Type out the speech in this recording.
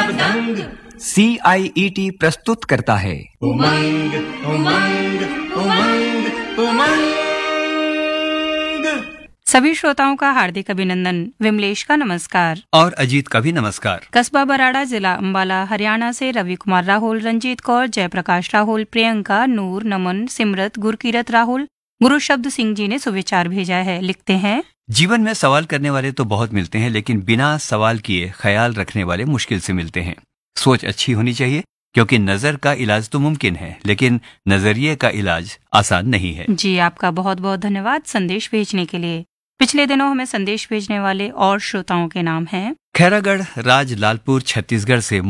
दंग। CIET प्रस्तुत करता है उमंग उमंग उमंग उमंग। सभी श्रोताओं का हार्दिक अभिनंदन। विमलेश का नमस्कार और अजीत का भी नमस्कार। कस्बा बराड़ा, जिला अंबाला, हरियाणा से रवि कुमार राहुल, रंजीत कौर, जयप्रकाश राहुल, प्रियंका, नूर, नमन, सिमरत, गुरकीरत राहुल, गुरु शब्द सिंह जी ने सुविचार भेजा है। लिखते हैं, जीवन में सवाल करने वाले तो बहुत मिलते हैं, लेकिन बिना सवाल किए ख्याल रखने वाले मुश्किल से मिलते हैं। सोच अच्छी होनी चाहिए, क्योंकि नजर का इलाज तो मुमकिन है, लेकिन नजरिए का इलाज आसान नहीं है। जी आपका बहुत बहुत धन्यवाद संदेश भेजने के लिए। पिछले दिनों हमें संदेश भेजने वाले और श्रोताओं के नाम हैं खैरागढ़ राज लालपुर छत्तीसगढ़ से